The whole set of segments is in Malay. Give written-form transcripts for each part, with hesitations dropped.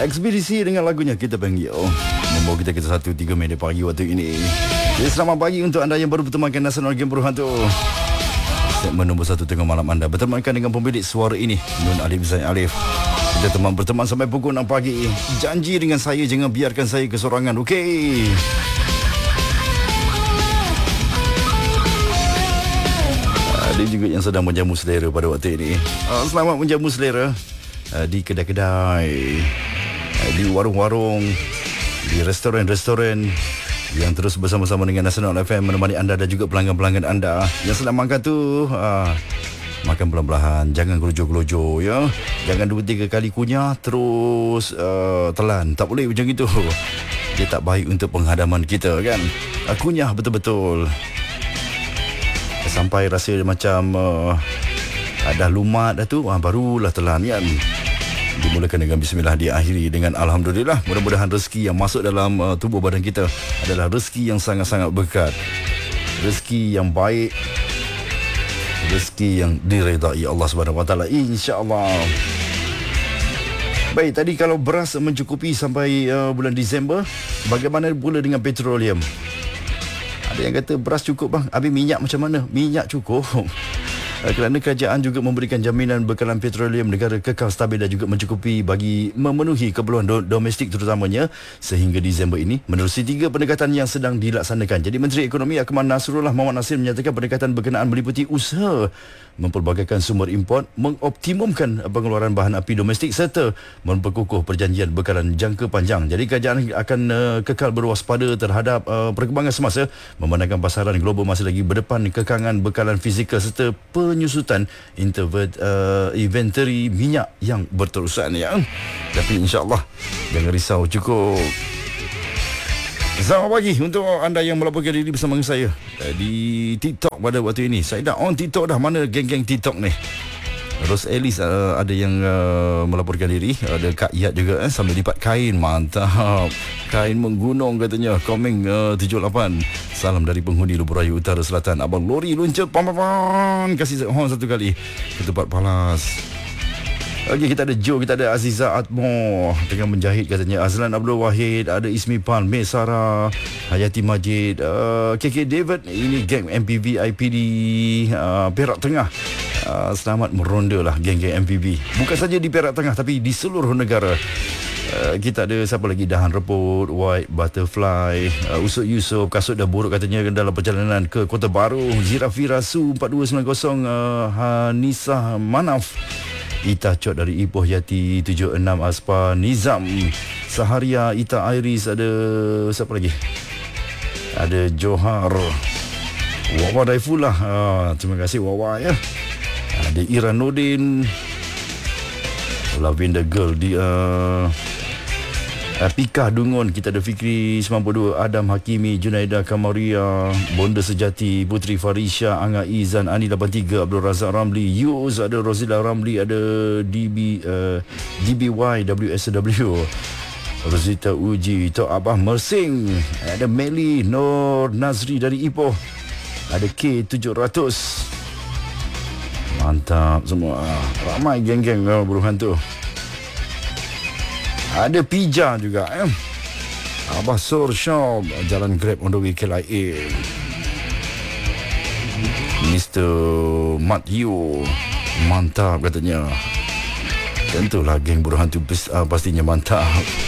Ekspedisi dengan lagunya Kita Panggil membawa kita ke 1.3 minit pagi waktu ini. Jadi selamat pagi untuk anda yang baru bertemankan Nasional Game Berhantu. Segmen nombor 1 tengah malam anda bertemankan dengan pemilik suara ini, Nun Alif Zain Alif. Kita berteman sampai pukul 6 pagi. Janji dengan saya, jangan biarkan saya kesorangan, okey? Ada juga yang sedang menjamu selera pada waktu ini. Selamat menjamu selera di kedai-kedai, di warung-warung, di restoran-restoran yang terus bersama-sama dengan Nasional FM menemani anda dan juga pelanggan-pelanggan anda yang sedang makan tu. Makan pelan-pelan, jangan gelojo-gelojo ya. Jangan 2-3 kali kunyah terus telan. Tak boleh macam itu. Dia tak baik untuk penghadaman kita kan. Kunyah betul-betul sampai rasa macam dah lumat dah tu, barulah telan kan. Dimulakan dengan bismillah, diakhiri dengan alhamdulillah. Mudah-mudahan rezeki yang masuk dalam tubuh badan kita adalah rezeki yang sangat-sangat berkat, rezeki yang baik, rezeki yang diredai Allah Subhanahu Wa Taala, insya-Allah. Baik, tadi kalau beras mencukupi sampai bulan Disember, bagaimana pula dengan petroleum? Ada yang kata beras cukup bang, habis minyak macam mana? Minyak cukup. Kerana kerajaan juga memberikan jaminan bekalan petroleum negara kekal stabil dan juga mencukupi bagi memenuhi keperluan domestik terutamanya sehingga Disember ini menerusi 3 pendekatan yang sedang dilaksanakan. Jadi Menteri Ekonomi Akmal Nasrullah Muhammad Nasir menyatakan pendekatan berkenaan meliputi usaha memperbagaikan sumber import, mengoptimumkan pengeluaran bahan api domestik serta memperkukuh perjanjian bekalan jangka panjang. Jadi kerajaan akan kekal berwaspada terhadap perkembangan semasa memandangkan pasaran global masih lagi berdepan kekangan bekalan fizikal serta penyusutan inventory minyak yang berterusan ya. Tapi insya-Allah jangan risau, cukup. Selamat pagi untuk anda yang melaporkan diri bersama dengan saya di TikTok pada waktu ini. Saya dah on TikTok dah. Mana geng-geng TikTok ni? Rose Ellis ada yang melaporkan diri. Ada Kak Yat juga sambil lipat kain. Mantap. Kain menggunung katanya. Komeng 78. Salam dari penghuni Lebuh Raya Utara Selatan. Abang lori luncur pam-pam. Kasih horn satu kali ke tempat palas. Okey, kita ada Joe, kita ada Aziza Atmo tengah menjahit katanya. Azlan Abdul Wahid, ada Ismi Pan, Mek Sarah, Hayati Majid, KK David. Ini geng MPV IPD Perak Tengah. Selamat meronda lah geng-geng MPV. Bukan saja di Perak Tengah tapi di seluruh negara. Kita ada siapa lagi? Dahan Reput, White Butterfly, Usut Yusof, kasut dah buruk katanya dalam perjalanan ke Kota Baru. Zirafira Su 4290, Hanisah Manaf, Ita Cot dari Ipoh Yati 76, Aspa Nizam, Saharia, Ita Iris, ada siapa lagi? Ada Johar, Wawa Daifullah, terima kasih Wawa ya. Ada Ira Nordin, Lavender Girl di Pika Dungun. Kita ada Fikri 92, Adam Hakimi, Junaida Kamaria, Bonda Sejati, Putri Farisha, Angga Izan, Ani 83, Abdul Razak Ramli, Yus, ada Rosila Ramli, ada DBY WSW, Rosita Uji, Tok Abah Mersing, ada Meli Nur Nazri dari Ipoh, ada K700. Mantap semua. Ramai geng-geng buruhan tu. Ada Pija juga Abah Sur Shop, Jalan Grab on the way KLIA. Mr. Matthew, mantap katanya. Tentulah geng buruhan tu pastinya mantap.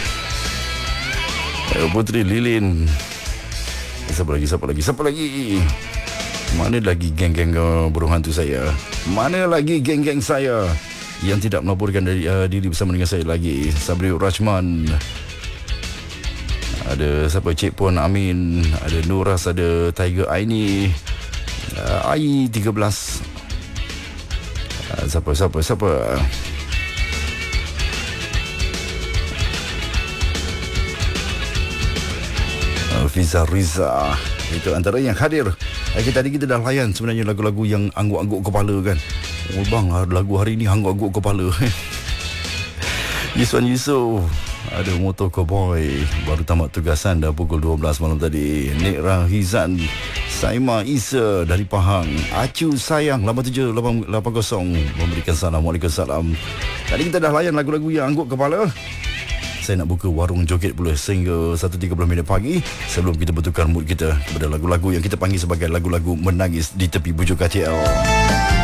Putri Lilin. Siapa lagi? Mana lagi geng-geng buruhan tu saya? Mana lagi geng-geng saya yang tidak melaporkan dari diri bersama dengan saya lagi? Sabri Rajman, ada siapa? Cik Puan Amin, ada Nuras, ada Tiger Aini, Ai 13. Siapa? Fiza Riza. Itu antara yang hadir. Tadi kita dah layan sebenarnya lagu-lagu yang angguk-angguk kepala kan. Oh bang, lagu hari ni angguk-angguk kepala. Yuswan Yusof, ada Motor Cowboy, baru tamat tugasan dah pukul 12 malam tadi. Nek Rahizan, Saima Isa dari Pahang, Acu Sayang 8780 memberikan salam. Waalaikumsalam. Tadi kita dah layan lagu-lagu yang angguk kepala. saya nak buka warung joget pula sehingga 1.30 pagi sebelum kita bertukar mood kita kepada lagu-lagu yang kita panggil sebagai lagu-lagu menangis di tepi bujur KTL.